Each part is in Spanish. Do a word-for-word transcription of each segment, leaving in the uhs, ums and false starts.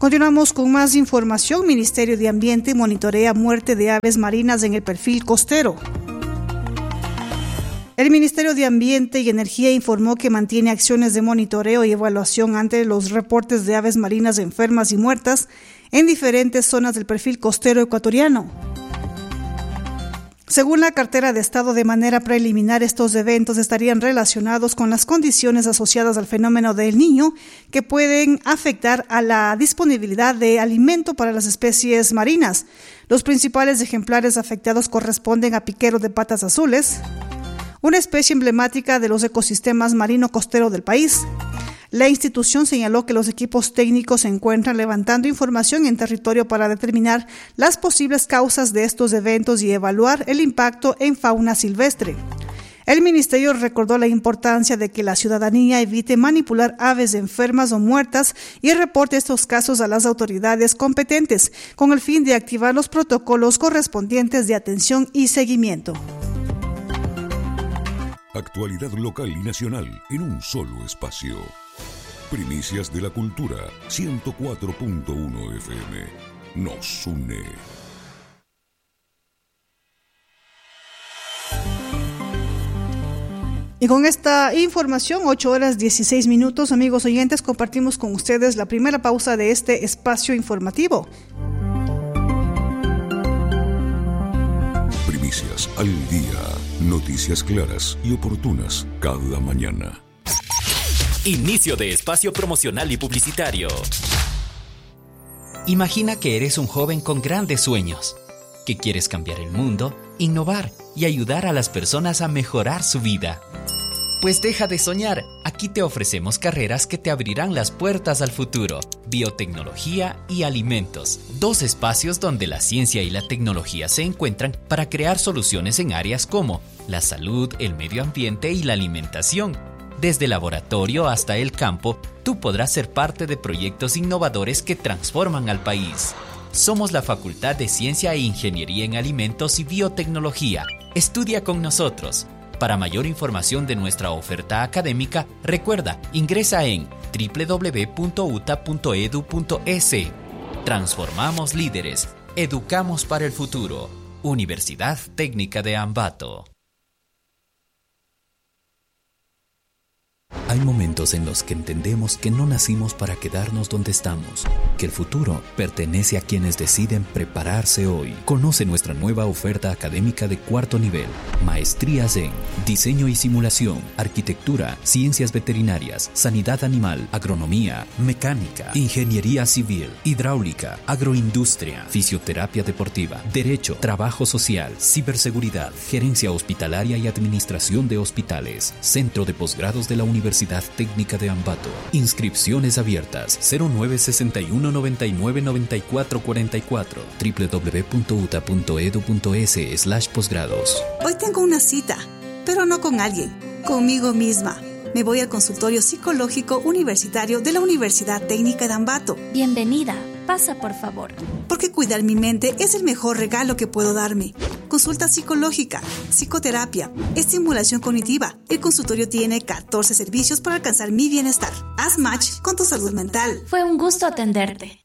Continuamos con más información. Ministerio de Ambiente monitorea muerte de aves marinas en el perfil costero. El Ministerio de Ambiente y Energía informó que mantiene acciones de monitoreo y evaluación ante los reportes de aves marinas enfermas y muertas en diferentes zonas del perfil costero ecuatoriano. Según la cartera de Estado, de manera preliminar, estos eventos estarían relacionados con las condiciones asociadas al fenómeno del Niño que pueden afectar a la disponibilidad de alimento para las especies marinas. Los principales ejemplares afectados corresponden a piquero de patas azules, una especie emblemática de los ecosistemas marino-costero del país. La institución señaló que los equipos técnicos se encuentran levantando información en territorio para determinar las posibles causas de estos eventos y evaluar el impacto en fauna silvestre. El ministerio recordó la importancia de que la ciudadanía evite manipular aves enfermas o muertas y reporte estos casos a las autoridades competentes, con el fin de activar los protocolos correspondientes de atención y seguimiento. Actualidad local y nacional en un solo espacio. Primicias de la Cultura, ciento cuatro punto uno F M. Nos une. Y con esta información, ocho horas dieciséis minutos, amigos oyentes, compartimos con ustedes la primera pausa de este espacio informativo. Primicias al día. Noticias claras y oportunas cada mañana. Inicio de espacio promocional y publicitario. Imagina que eres un joven con grandes sueños, que quieres cambiar el mundo, innovar y ayudar a las personas a mejorar su vida. Pues deja de soñar, aquí te ofrecemos carreras que te abrirán las puertas al futuro. Biotecnología y alimentos, dos espacios donde la ciencia y la tecnología se encuentran para crear soluciones en áreas como la salud, el medio ambiente y la alimentación. Desde el laboratorio hasta el campo, tú podrás ser parte de proyectos innovadores que transforman al país. Somos la Facultad de Ciencia e Ingeniería en Alimentos y Biotecnología. Estudia con nosotros. Para mayor información de nuestra oferta académica, recuerda, ingresa en doble u doble u doble u punto u t a punto e d u punto e s. Transformamos líderes, educamos para el futuro. Universidad Técnica de Ambato. Hay momentos en los que entendemos que no nacimos para quedarnos donde estamos, que el futuro pertenece a quienes deciden prepararse hoy. Conoce nuestra nueva oferta académica de cuarto nivel, maestrías en diseño y simulación, arquitectura, ciencias veterinarias, sanidad animal, agronomía, mecánica, ingeniería civil, hidráulica, agroindustria, fisioterapia deportiva, derecho, trabajo social, ciberseguridad, gerencia hospitalaria y administración de hospitales, centro de posgrados de la Universidad Técnica de Ambato. Inscripciones abiertas cero nueve seis uno nueve nueve nueve cuatro cuatro cuatro doble u doble u doble u punto u t a punto e d u punto e s slash posgrados. Hoy tengo una cita, pero no con alguien, conmigo misma. Me voy al consultorio psicológico universitario de la Universidad Técnica de Ambato. Bienvenida. Pasa, por favor. Porque cuidar mi mente es el mejor regalo que puedo darme. Consulta psicológica, psicoterapia, estimulación cognitiva. El consultorio tiene catorce servicios para alcanzar mi bienestar. Haz match con tu salud mental. Fue un gusto atenderte.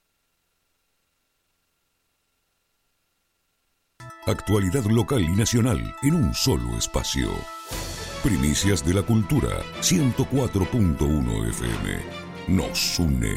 Actualidad local y nacional en un solo espacio. Primicias de la Cultura, ciento cuatro punto uno F M. Nos une.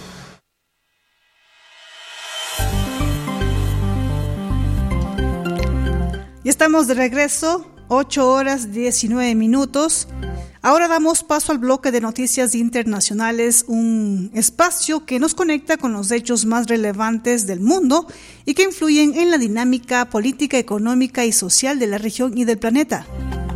Y estamos de regreso, ocho horas diecinueve minutos. Ahora damos paso al bloque de noticias internacionales, un espacio que nos conecta con los hechos más relevantes del mundo y que influyen en la dinámica política, económica y social de la región y del planeta.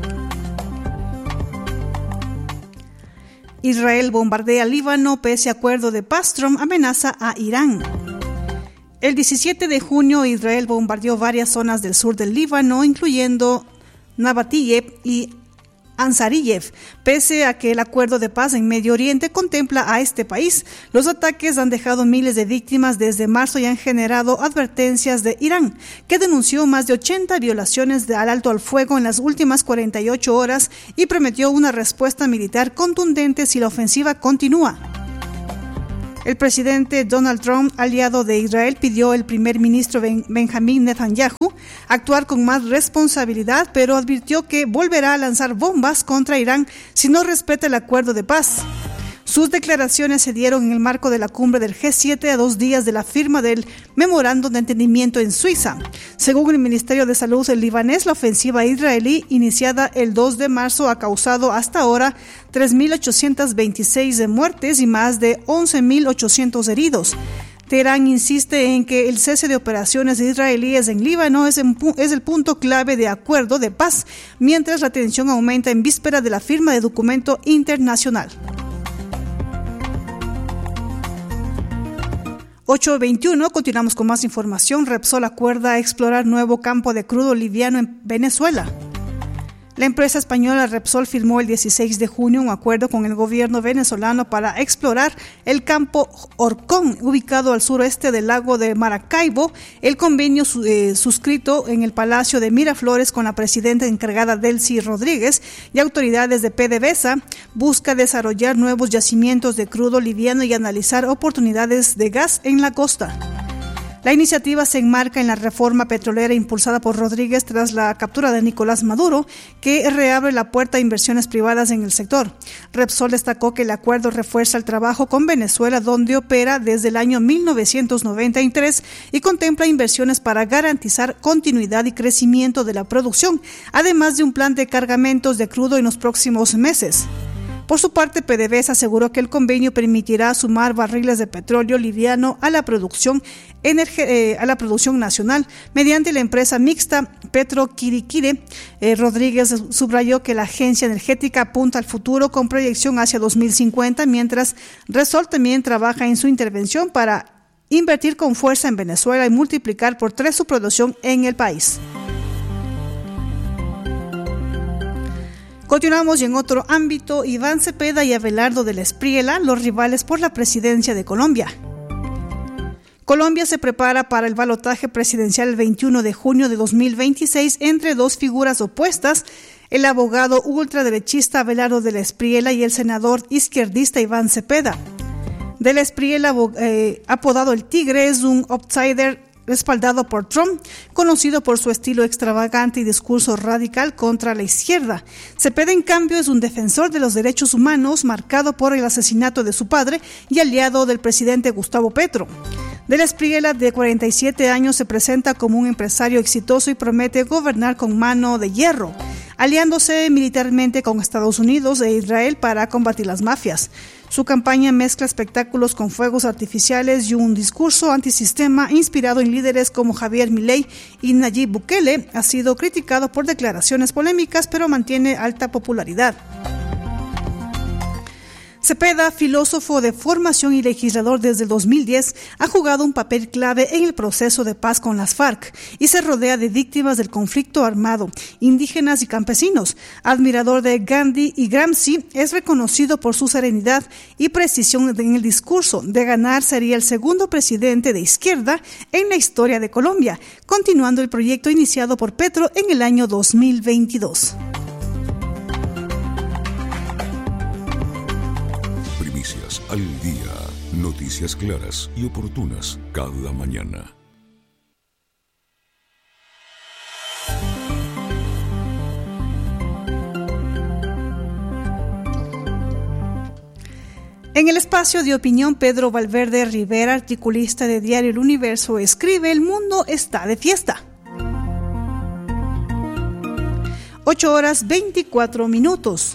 Israel bombardea Líbano pese a acuerdo de paz. Trump amenaza a Irán. El diecisiete de junio, Israel bombardeó varias zonas del sur del Líbano, incluyendo Nabatiyev y Ansariyev. Pese a que el acuerdo de paz en Medio Oriente contempla a este país, los ataques han dejado miles de víctimas desde marzo y han generado advertencias de Irán, que denunció más de ochenta violaciones al alto al fuego en las últimas cuarenta y ocho horas y prometió una respuesta militar contundente si la ofensiva continúa. El presidente Donald Trump, aliado de Israel, pidió al primer ministro ben- Benjamín Netanyahu actuar con más responsabilidad, pero advirtió que volverá a lanzar bombas contra Irán si no respeta el acuerdo de paz. Sus declaraciones se dieron en el marco de la cumbre del G siete a dos días de la firma del memorándum de entendimiento en Suiza. Según el Ministerio de Salud libanés, la ofensiva israelí iniciada el dos de marzo ha causado hasta ahora tres mil ochocientas veintiséis muertes y más de once mil ochocientos heridos. Teherán insiste en que el cese de operaciones israelíes en Líbano es, en, es el punto clave de acuerdo de paz, mientras la tensión aumenta en víspera de la firma de documento internacional. ocho veintiuno, continuamos con más información. Repsol acuerda explorar nuevo campo de crudo liviano en Venezuela. La empresa española Repsol firmó el dieciséis de junio un acuerdo con el gobierno venezolano para explorar el campo Orcón, ubicado al suroeste del lago de Maracaibo. El convenio eh, suscrito en el Palacio de Miraflores con la presidenta encargada Delcy Rodríguez y autoridades de PDVSA busca desarrollar nuevos yacimientos de crudo liviano y analizar oportunidades de gas en la costa. La iniciativa se enmarca en la reforma petrolera impulsada por Rodríguez tras la captura de Nicolás Maduro, que reabre la puerta a inversiones privadas en el sector. Repsol destacó que el acuerdo refuerza el trabajo con Venezuela, donde opera desde el año mil novecientos noventa y tres y contempla inversiones para garantizar continuidad y crecimiento de la producción, además de un plan de cargamentos de crudo en los próximos meses. Por su parte, PDVSA aseguró que el convenio permitirá sumar barriles de petróleo liviano a la producción energe- eh, a la producción nacional mediante la empresa mixta Petroquiriquire. Eh, Rodríguez subrayó que la agencia energética apunta al futuro con proyección hacia dos mil cincuenta, mientras Repsol también trabaja en su intervención para invertir con fuerza en Venezuela y multiplicar por tres su producción en el país. Continuamos y en otro ámbito, Iván Cepeda y Abelardo del Espriella, los rivales por la presidencia de Colombia. Colombia se prepara para el balotaje presidencial el veintiuno de junio de dos mil veintiséis entre dos figuras opuestas, el abogado ultraderechista Abelardo del Espriella y el senador izquierdista Iván Cepeda. Del Espriella, eh, apodado el Tigre, es un outsider respaldado por Trump, conocido por su estilo extravagante y discurso radical contra la izquierda. Cepeda, en cambio, es un defensor de los derechos humanos, marcado por el asesinato de su padre y aliado del presidente Gustavo Petro. Del Espriella, de cuarenta y siete años, se presenta como un empresario exitoso y promete gobernar con mano de hierro, aliándose militarmente con Estados Unidos e Israel para combatir las mafias. Su campaña mezcla espectáculos con fuegos artificiales y un discurso antisistema inspirado en líderes como Javier Milei y Nayib Bukele. Ha sido criticado por declaraciones polémicas, pero mantiene alta popularidad. Cepeda, filósofo de formación y legislador desde el dos mil diez, ha jugado un papel clave en el proceso de paz con las FARC y se rodea de víctimas del conflicto armado, indígenas y campesinos. Admirador de Gandhi y Gramsci, es reconocido por su serenidad y precisión en el discurso. De ganar, sería el segundo presidente de izquierda en la historia de Colombia, continuando el proyecto iniciado por Petro en el año dos mil veintidós. Al día, noticias claras y oportunas cada mañana. En el espacio de opinión, Pedro Valverde Rivera, articulista de Diario El Universo, escribe: el mundo está de fiesta. ocho horas veinticuatro minutos.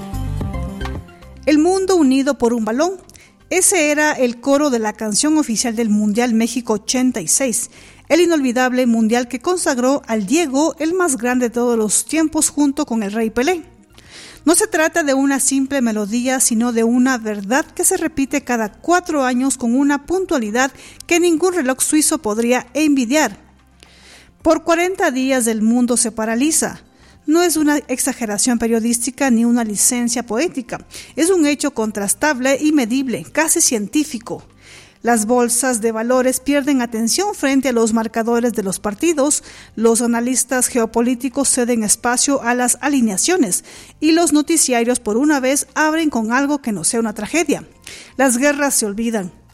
El mundo unido por un balón. Ese era el coro de la canción oficial del Mundial México ochenta y seis, el inolvidable mundial que consagró al Diego, el más grande de todos los tiempos, junto con el Rey Pelé. No se trata de una simple melodía, sino de una verdad que se repite cada cuatro años con una puntualidad que ningún reloj suizo podría envidiar. Por cuarenta días el mundo se paraliza. No es una exageración periodística ni una licencia poética. Es un hecho contrastable y medible, casi científico. Las bolsas de valores pierden atención frente a los marcadores de los partidos, los analistas geopolíticos ceden espacio a las alineaciones y los noticiarios por una vez abren con algo que no sea una tragedia. Las guerras se olvidan.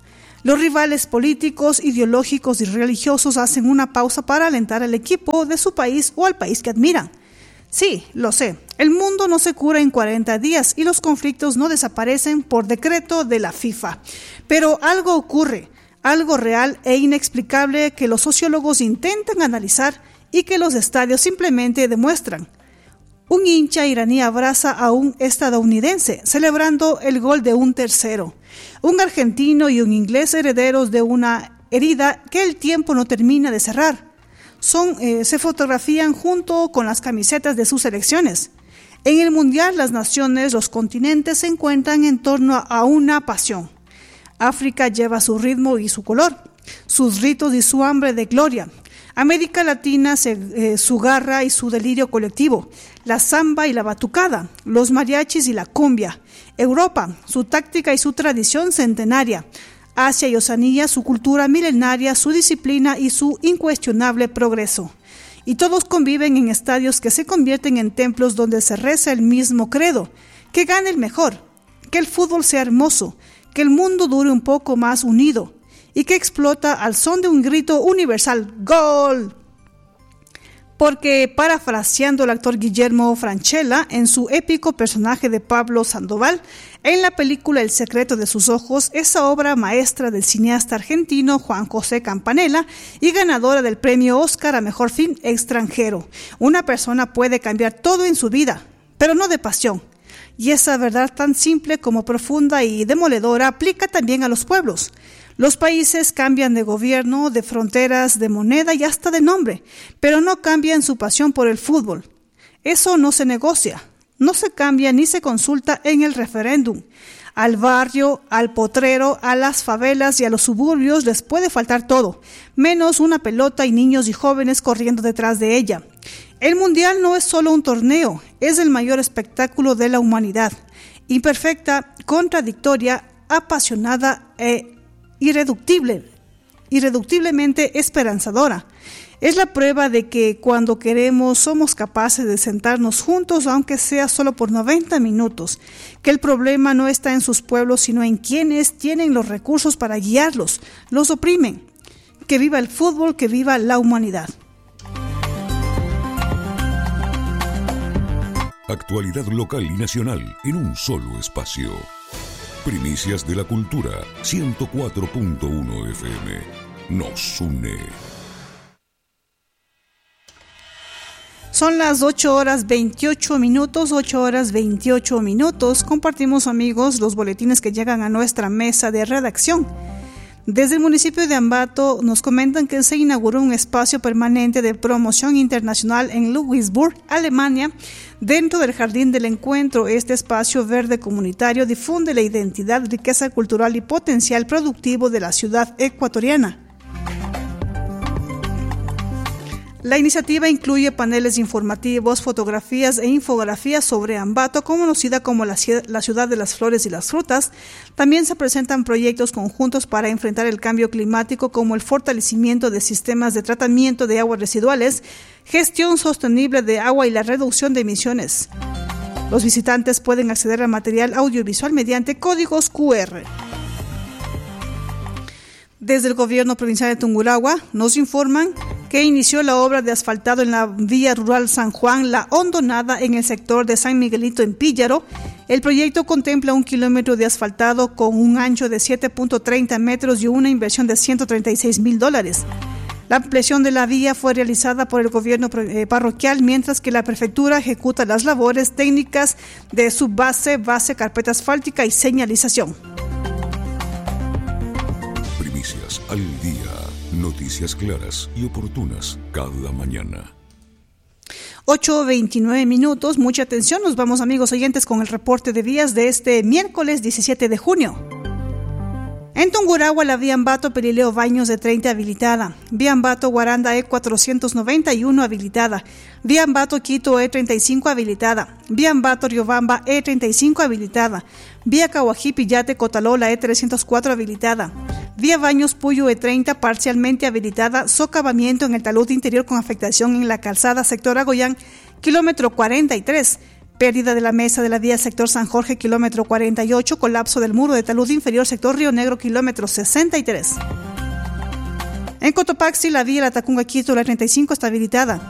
Los rivales políticos, ideológicos y religiosos hacen una pausa para alentar al equipo de su país o al país que admiran. Sí, lo sé, el mundo no se cura en cuarenta días y los conflictos no desaparecen por decreto de la FIFA. Pero algo ocurre, algo real e inexplicable que los sociólogos intentan analizar y que los estadios simplemente demuestran. Un hincha iraní abraza a un estadounidense, celebrando el gol de un tercero. Un argentino y un inglés herederos de una herida que el tiempo no termina de cerrar. Son, eh, se fotografían junto con las camisetas de sus selecciones. En el Mundial, las naciones, los continentes se encuentran en torno a una pasión. África lleva su ritmo y su color, sus ritos y su hambre de gloria. América Latina, se, eh, su garra y su delirio colectivo, la samba y la batucada, los mariachis y la cumbia. Europa, su táctica y su tradición centenaria. Asia y Oceanía, su cultura milenaria, su disciplina y su incuestionable progreso. Y todos conviven en estadios que se convierten en templos donde se reza el mismo credo, que gane el mejor, que el fútbol sea hermoso, que el mundo dure un poco más unido, y que explota al son de un grito universal, ¡gol! Porque, parafraseando al actor Guillermo Francella en su épico personaje de Pablo Sandoval, en la película El secreto de sus ojos, esa obra maestra del cineasta argentino Juan José Campanella y ganadora del premio Oscar a Mejor Film Extranjero, una persona puede cambiar todo en su vida, pero no de pasión. Y esa verdad tan simple como profunda y demoledora aplica también a los pueblos. Los países cambian de gobierno, de fronteras, de moneda y hasta de nombre, pero no cambian su pasión por el fútbol. Eso no se negocia, no se cambia ni se consulta en el referéndum. Al barrio, al potrero, a las favelas y a los suburbios les puede faltar todo, menos una pelota y niños y jóvenes corriendo detrás de ella. El Mundial no es solo un torneo, es el mayor espectáculo de la humanidad. Imperfecta, contradictoria, apasionada e irreductible, irreductiblemente esperanzadora. Es la prueba de que cuando queremos somos capaces de sentarnos juntos, aunque sea solo por noventa minutos, que el problema no está en sus pueblos, sino en quienes tienen los recursos para guiarlos, los oprimen. Que viva el fútbol, que viva la humanidad. Actualidad local y nacional en un solo espacio. Primicias de la Cultura, ciento cuatro punto uno F M. Nos une. Son las ocho horas veintiocho minutos, ocho horas veintiocho minutos. Compartimos, amigos, los boletines que llegan a nuestra mesa de redacción. Desde el municipio de Ambato nos comentan que se inauguró un espacio permanente de promoción internacional en Ludwigsburg, Alemania, dentro del Jardín del Encuentro. Este espacio verde comunitario difunde la identidad, riqueza cultural y potencial productivo de la ciudad ecuatoriana. La iniciativa incluye paneles informativos, fotografías e infografías sobre Ambato, conocida como la ciudad de las flores y las frutas. También se presentan proyectos conjuntos para enfrentar el cambio climático, como el fortalecimiento de sistemas de tratamiento de aguas residuales, gestión sostenible de agua y la reducción de emisiones. Los visitantes pueden acceder al material audiovisual mediante códigos cu erre. Desde el gobierno provincial de Tungurahua nos informan que inició la obra de asfaltado en la vía rural San Juan, La Hondonada, en el sector de San Miguelito en Píllaro. El proyecto contempla un kilómetro de asfaltado con un ancho de siete punto treinta metros y una inversión de ciento treinta y seis mil dólares. La ampliación de la vía fue realizada por el gobierno parroquial, mientras que la prefectura ejecuta las labores técnicas de subbase, base, carpeta asfáltica y señalización. Al día, noticias claras y oportunas cada mañana. ocho veintinueve minutos, mucha atención, nos vamos, amigos oyentes, con el reporte de vías de este miércoles diecisiete de junio. En Tungurahua, la vía Ambato Perileo Baños de treinta habilitada, vía Ambato Guaranda E cuatrocientos noventa y uno habilitada, vía Ambato Quito E treinta y cinco habilitada, vía Ambato Riobamba E treinta y cinco habilitada, vía Cahuají Pillate Cotalola E trescientos cuatro habilitada, vía Baños Puyo E treinta parcialmente habilitada, socavamiento en el talud interior con afectación en la calzada sector Agoyán, kilómetro cuarenta y tres, pérdida de la mesa de la vía sector San Jorge, kilómetro cuarenta y ocho, colapso del muro de talud inferior, sector Río Negro, kilómetro sesenta y tres. En Cotopaxi, la vía La Tacunga-Quito, la treinta y cinco, está habilitada.